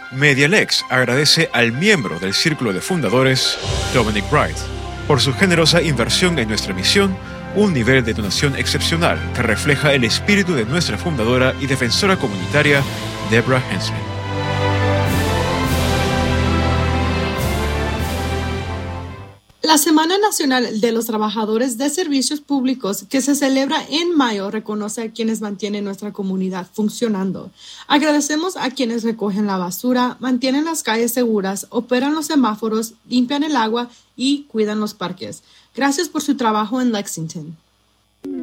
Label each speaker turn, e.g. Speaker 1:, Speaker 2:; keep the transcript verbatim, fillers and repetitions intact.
Speaker 1: MediaLex agradece al miembro del Círculo de Fundadores, Dominic Bright, por su generosa inversión en nuestra misión, un nivel de donación excepcional que refleja el espíritu de nuestra fundadora y defensora comunitaria, Deborah Hensley.
Speaker 2: La Semana Nacional de los Trabajadores de Servicios Públicos, que se celebra en mayo, reconoce a quienes mantienen nuestra comunidad funcionando. Agradecemos a quienes recogen la basura, mantienen las calles seguras, operan los semáforos, limpian el agua y cuidan los parques. Gracias por su trabajo en Lexington.